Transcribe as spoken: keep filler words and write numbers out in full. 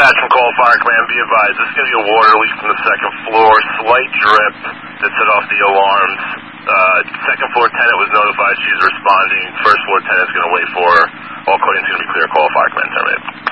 dispatch from Call Fire Command. Be advised, this is going to be a water leak from the second floor. Slight drip that set off the alarms. Uh, second floor tenant was notified she's responding. First floor tenant's going to wait for her. All coding's going to be clear. Call Fire Command terminated.